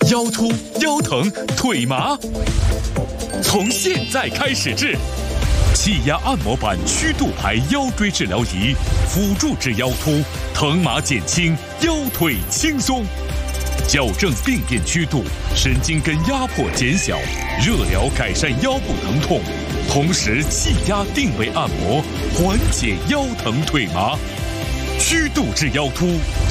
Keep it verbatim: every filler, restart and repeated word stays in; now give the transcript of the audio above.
腰突、腰疼、腿麻，从现在开始治。气压按摩板曲度牌腰椎治疗仪，辅助治腰突，疼麻减轻，腰腿轻松，矫正病变曲度，神经根压迫减小，热疗改善腰部疼痛，同时气压定位按摩，缓解腰疼腿麻，曲度治腰突。